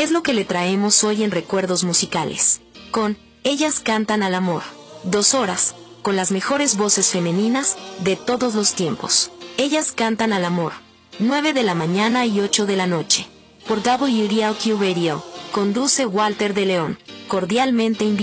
Es lo que le traemos hoy en Recuerdos Musicales. Con Ellas Cantan al Amor. 2 horas, con las mejores voces femeninas de todos los tiempos. Ellas Cantan al Amor. 9 de la mañana y 8 de la noche. Por WDLQ Radio. Conduce Walter de León. Cordialmente invitado.